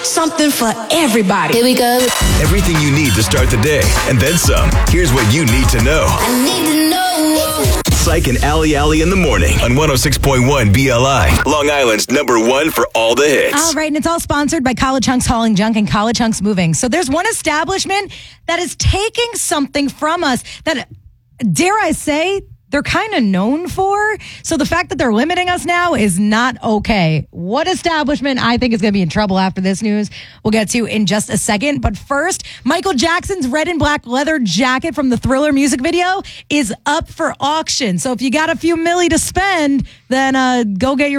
something for everybody. Here we go. Everything you need to start the day, and then some. Here's what you need to know. I need to know. Psych and Ali in the morning on 106.1 BLI. Long Island's *1 for all the hits. All right, and it's all sponsored by College Hunks Hauling Junk and College Hunks Moving. So there's one establishment that is taking something from us that, dare I say, they're kind of known for. So the fact that they're limiting us now is not okay. What establishment I think is going to be in trouble after this news, we'll get to in just a second. But first, Michael Jackson's red and black leather jacket from the Thriller music video is up for auction. So if you got a few milli to spend, then go get your